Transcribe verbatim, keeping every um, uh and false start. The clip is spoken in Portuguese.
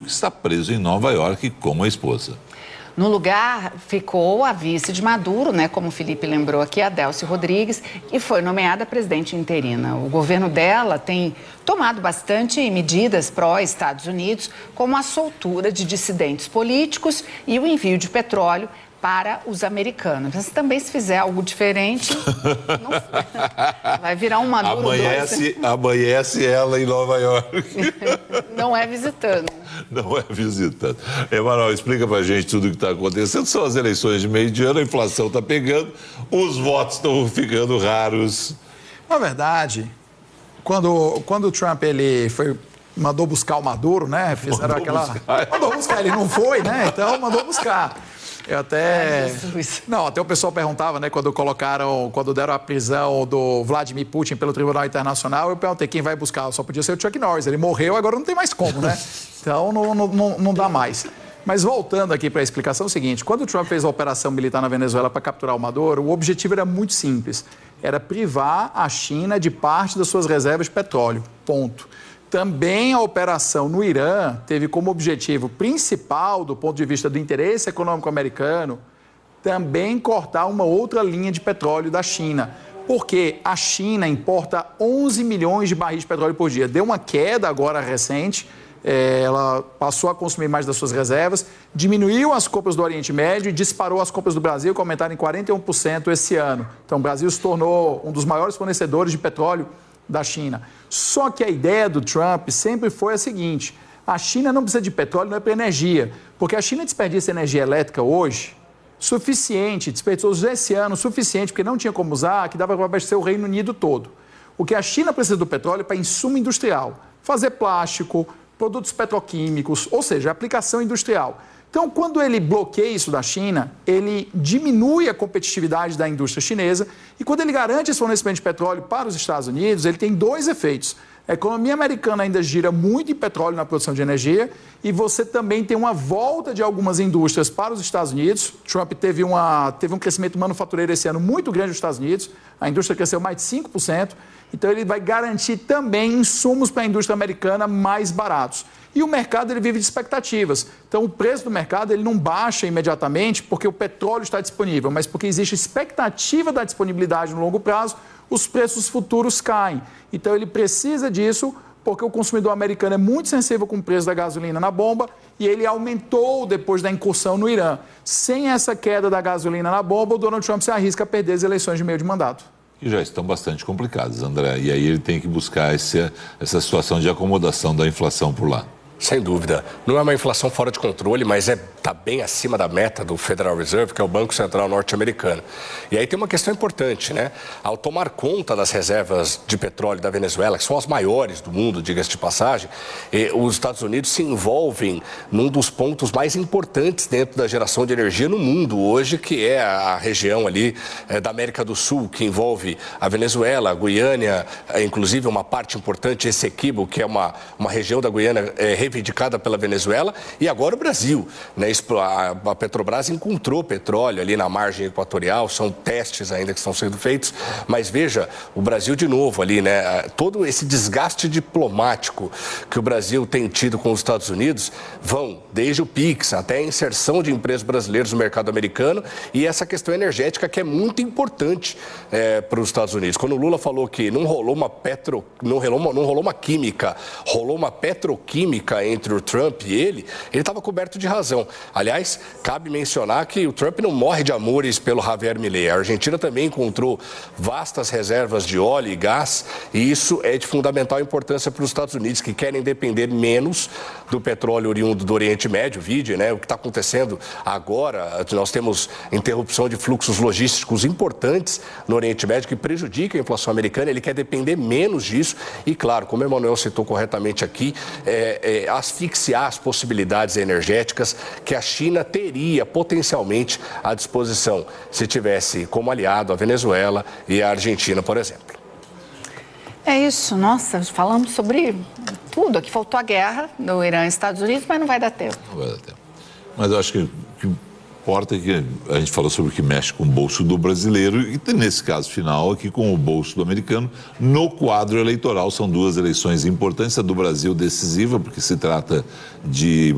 que está preso em Nova York com a esposa. No lugar ficou a vice de Maduro, né, como o Felipe lembrou aqui, a Delcy Rodrigues, e foi nomeada presidente interina. O governo dela tem tomado bastante medidas pró-Estados Unidos, como a soltura de dissidentes políticos e o envio de petróleo para os americanos. Mas também, se fizer algo diferente, não... vai virar um Maduro amanhece, amanhece ela em Nova York. Não é visitando. Não é visitando. Emanuel, explica pra gente tudo o que está acontecendo. São as eleições de meio de ano, a inflação está pegando, os votos estão ficando raros. Na verdade, quando, quando o Trump ele foi, mandou buscar o Maduro, né? Fizeram mandou aquela. Buscar. Mandou buscar, ele não foi, né? Então mandou buscar. Eu até. Ai, não, até o pessoal perguntava, né, quando colocaram, quando deram a prisão do Vladimir Putin pelo Tribunal Internacional, eu perguntei quem vai buscar. Só podia ser o Chuck Norris. Ele morreu, agora não tem mais como, né? Então não, não, não, não dá mais. Mas voltando aqui para a explicação, é o seguinte: quando o Trump fez a operação militar na Venezuela para capturar o Maduro, o objetivo era muito simples. Era privar a China de parte das suas reservas de petróleo. Ponto. Também a operação no Irã teve como objetivo principal, do ponto de vista do interesse econômico americano, também cortar uma outra linha de petróleo da China. Porque a China importa onze milhões de barris de petróleo por dia. Deu uma queda agora recente, é, ela passou a consumir mais das suas reservas, diminuiu as compras do Oriente Médio e disparou as compras do Brasil, que aumentaram em quarenta e um por cento esse ano. Então o Brasil se tornou um dos maiores fornecedores de petróleo da China. Só que a ideia do Trump sempre foi a seguinte: a China não precisa de petróleo, não é para energia, porque a China desperdiça energia elétrica hoje suficiente, desperdiçou esse ano suficiente, porque não tinha como usar, que dava para abastecer o Reino Unido todo. O que a China precisa do petróleo é para insumo industrial, fazer plástico, produtos petroquímicos, ou seja, aplicação industrial. Então, quando ele bloqueia isso da China, ele diminui a competitividade da indústria chinesa e quando ele garante esse fornecimento de petróleo para os Estados Unidos, ele tem dois efeitos. A economia americana ainda gira muito em petróleo na produção de energia e você também tem uma volta de algumas indústrias para os Estados Unidos. Trump teve, uma, teve um crescimento manufatureiro esse ano muito grande nos Estados Unidos, a indústria cresceu mais de cinco por cento, então ele vai garantir também insumos para a indústria americana mais baratos. E o mercado ele vive de expectativas. Então, o preço do mercado ele não baixa imediatamente porque o petróleo está disponível, mas porque existe expectativa da disponibilidade no longo prazo, os preços futuros caem. Então, ele precisa disso porque o consumidor americano é muito sensível com o preço da gasolina na bomba e ele aumentou depois da incursão no Irã. Sem essa queda da gasolina na bomba, o Donald Trump se arrisca a perder as eleições de meio de mandato. Que já estão bastante complicadas, André. E aí ele tem que buscar esse, essa situação de acomodação da inflação por lá. Sem dúvida. Não é uma inflação fora de controle, mas está bem acima da meta do Federal Reserve, que é o Banco Central norte-americano. E aí tem uma questão importante, né? Ao tomar conta das reservas de petróleo da Venezuela, que são as maiores do mundo, diga-se de passagem, os Estados Unidos se envolvem num dos pontos mais importantes dentro da geração de energia no mundo hoje, que é a região ali é, da América do Sul, que envolve a Venezuela, a Guiana, é, inclusive uma parte importante, Essequibo, que é uma, uma região da Guiana é, reivindicada pela Venezuela, e agora o Brasil, né? A Petrobras encontrou petróleo ali na margem equatorial, são testes ainda que estão sendo feitos, mas veja, o Brasil de novo ali, né? Todo esse desgaste diplomático que o Brasil tem tido com os Estados Unidos vão desde o PIX até a inserção de empresas brasileiras no mercado americano e essa questão energética que é muito importante é, para os Estados Unidos. Quando o Lula falou que não rolou uma petro, não rolou uma, não rolou uma química, rolou uma petroquímica entre o Trump e ele, ele estava coberto de razão. Aliás, cabe mencionar que o Trump não morre de amores pelo Javier Milei. A Argentina também encontrou vastas reservas de óleo e gás e isso é de fundamental importância para os Estados Unidos, que querem depender menos do petróleo oriundo do Oriente Médio. Vide, né, o que está acontecendo agora, nós temos interrupção de fluxos logísticos importantes no Oriente Médio que prejudica a inflação americana, ele quer depender menos disso e, claro, como o Emanuel citou corretamente aqui, é, é, asfixiar as possibilidades energéticas que a China teria potencialmente à disposição se tivesse como aliado a Venezuela e a Argentina, por exemplo. É isso, nossa, falamos sobre tudo. Aqui faltou a guerra no Irã e Estados Unidos, mas não vai dar tempo. Não vai dar tempo. Mas eu acho que o que importa é que a gente falou sobre o que mexe com o bolso do brasileiro e nesse caso final aqui com o bolso do americano no quadro eleitoral. São duas eleições importantes, a do Brasil decisiva, porque se trata de